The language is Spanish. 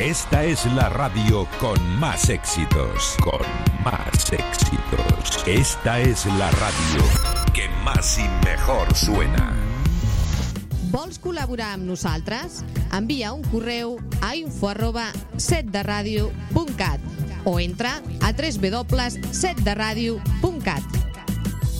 Esta es la radio con más éxitos. Con más éxitos. Esta es la radio que más i mejor suena. Vols col·laborar amb nosaltres? Envia un correu a info@setderadio.cat o entra a www.setderadio.cat.